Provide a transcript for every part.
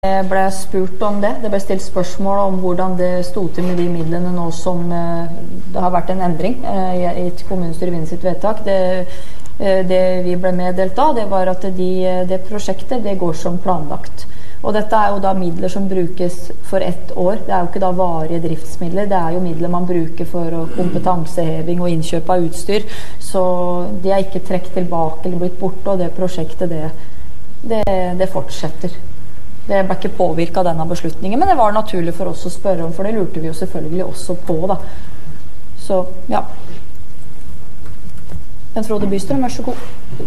Det ble spurt om det. Det ble stilt spørsmål om hvordan det stod til med de midlene nå som det har vært en endring i kommunestyret sitt vedtak. Det vi ble meddelt da, det var at det prosjektet det går som planlagt. Og dette jo da midler som brukes for ett år. Det jo ikke da varige driftsmidler. Det jo midler man bruker for kompetanseheving og innkjøp av utstyr. Så de ikke trekt tilbake eller blitt borte, og det prosjektet det fortsetter. Det ble ikke påvirket av denne beslutningen, men det var naturlig for oss å spørre om, for det lurte vi jo selvfølgelig også på da. Så, ja. Bent Frode Bystrøm, vær så god.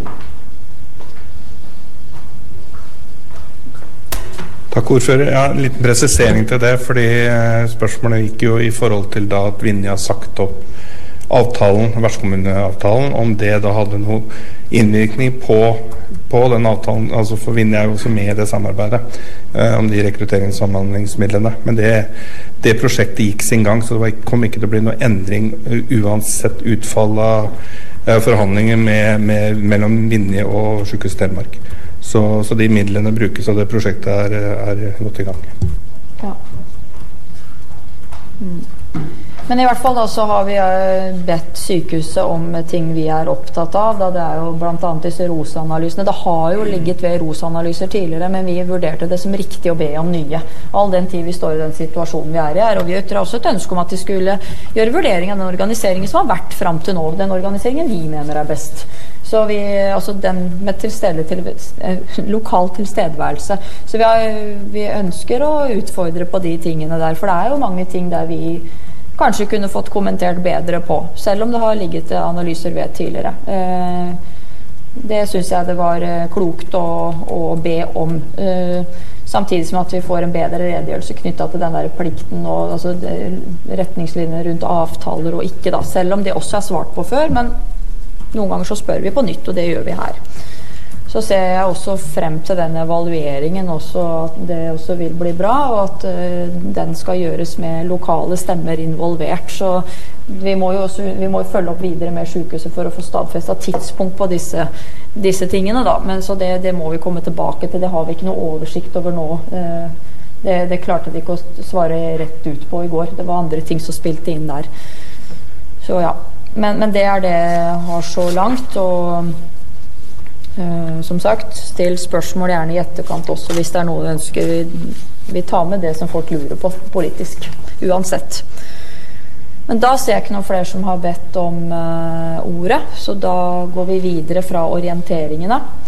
Takk, ordfører. Ja, en liten presisering til det, fordi spørsmålet gikk jo i forhold til da at Vinje har sagt opp avtalen, vertskommuneavtalen, om det da hadde noe innvirkning på den avtalen, altså for Vinje jo også med i det samarbeidet om de rekrutteringssamhandlingsmidlene, men det prosjektet gikk sin gang, så det kom ikke til å bli noe endring uansett utfall av forhandlinger mellom Vinje og Sykehuset Telemark. Så de midlene brukes, og det prosjektet gått i gang. Ja. Men i hvert fall da så har vi bedt sykehuset om ting vi opptatt av, da det jo blant annet disse ROS-analysene. Det har jo ligget ved ROS-analyser tidligere, men vi vurderte det som riktig å be om nye. All den tid vi står i den situasjonen vi i her, og vi har også et ønske om at de skulle gjøre vurdering av den organiseringen som har vært frem til nå, den organiseringen vi mener best. Så vi, altså den med lokal tilstedeværelse. Så vi ønsker å utfordre på de tingene der, for det jo mange ting der vi kanskje kunne fått kommentert bedre på, selv om det har ligget analyser ved tidligere. Det synes jeg det var klokt å be om, samtidig som at vi får en bedre redegjørelse knyttet til den der plikten og altså, retningslinjer rundt avtaler og ikke da, selv om det også svart på før, men noen ganger så spør vi på nytt, og det gjør vi her. Så ser jeg også frem til den evalueringen også, at det også vil bli bra, og at den skal gjøres med lokale stemmer involvert. Så vi må jo følge opp videre med sykehuset for å få stadfestet tidspunkt på disse tingene da. Men så det må vi komme tilbake til, det har vi ikke noe oversikt over nå. Det klarte de ikke å svare rett ut på i går. Det var andre ting som spilte inn der. Så ja, men det det jeg har så langt, og som sagt, still spørsmål gjerne i etterkant også hvis det noe du ønsker. Vi tar med det som folk lurer på politisk, uansett. Men da ser jeg ikke noen flere som har bedt om ordet, så da går vi videre fra orienteringene.